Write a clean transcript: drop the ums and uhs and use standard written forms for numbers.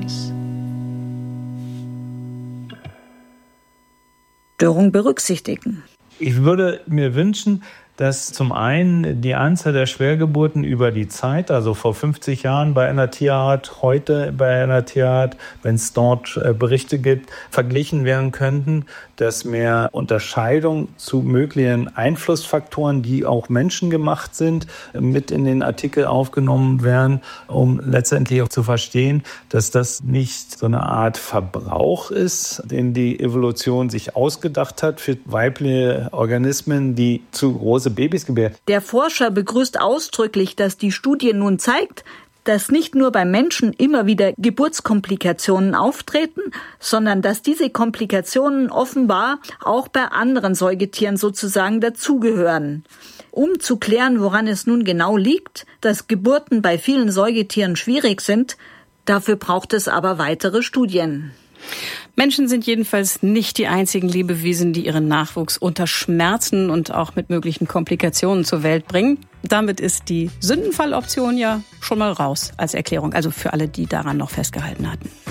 Störung berücksichtigen. Ich würde mir wünschen, dass zum einen die Anzahl der Schwergeburten über die Zeit, also vor 50 Jahren bei einer Tierart, heute bei einer Tierart, wenn es dort Berichte gibt, verglichen werden könnten, dass mehr Unterscheidung zu möglichen Einflussfaktoren, die auch menschengemacht sind, mit in den Artikel aufgenommen werden, um letztendlich auch zu verstehen, dass das nicht so eine Art Verbrauch ist, den die Evolution sich ausgedacht hat für weibliche Organismen, die zu große Babys gebären. Der Forscher begrüßt ausdrücklich, dass die Studie nun zeigt, dass nicht nur beim Menschen immer wieder Geburtskomplikationen auftreten, sondern dass diese Komplikationen offenbar auch bei anderen Säugetieren sozusagen dazugehören. Um zu klären, woran es nun genau liegt, dass Geburten bei vielen Säugetieren schwierig sind, dafür braucht es aber weitere Studien. Menschen sind jedenfalls nicht die einzigen Lebewesen, die ihren Nachwuchs unter Schmerzen und auch mit möglichen Komplikationen zur Welt bringen. Damit ist die Sündenfalloption ja schon mal raus als Erklärung, also für alle, die daran noch festgehalten hatten.